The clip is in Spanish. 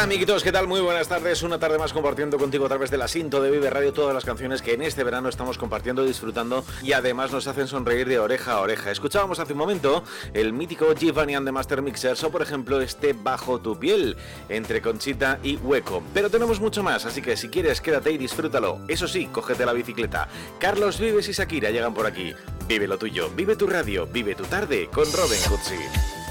Amiguitos, ¿qué tal? Muy buenas tardes, una tarde más compartiendo contigo a través de la Sinto de Vive Radio todas las canciones que en este verano estamos compartiendo, disfrutando y además nos hacen sonreír de oreja a oreja. Escuchábamos hace un momento el mítico Giovanni and the Master Mixers o por ejemplo este Bajo tu piel, entre Conchita y Hueco. Pero tenemos mucho más, así que si quieres quédate y disfrútalo. Eso sí, cógete la bicicleta. Carlos Vives y Shakira llegan por aquí. Vive lo tuyo, vive tu radio, vive tu tarde con Robin Cutsi.